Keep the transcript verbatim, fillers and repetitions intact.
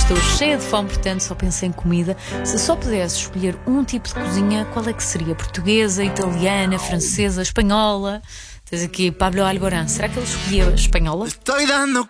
Estou cheia de fome, portanto só penso em comida. Se só pudesse escolher um tipo de cozinha, qual é que seria? Portuguesa, italiana, francesa, espanhola? Tens aqui Pablo Alborán. Será que ele escolhia a espanhola? Estoy dando